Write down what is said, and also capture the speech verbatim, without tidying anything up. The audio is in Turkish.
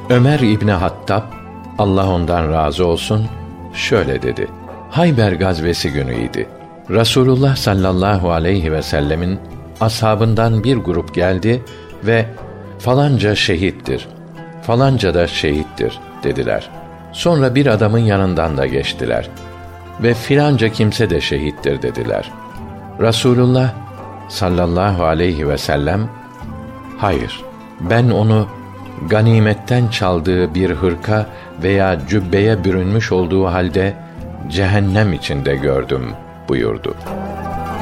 Ömer İbni Hattab, Allah ondan razı olsun, şöyle dedi: Hayber gazvesi günüydü. Rasulullah sallallahu aleyhi ve sellemin ashabından bir grup geldi ve falanca şehittir, falanca da şehittir dediler. Sonra bir adamın yanından da geçtiler ve filanca kimse de şehittir dediler. Rasulullah sallallahu aleyhi ve sellem, hayır, ben onu ganimetten çaldığı bir hırka veya cübbeye bürünmüş olduğu halde cehennem içinde gördüm buyurdu.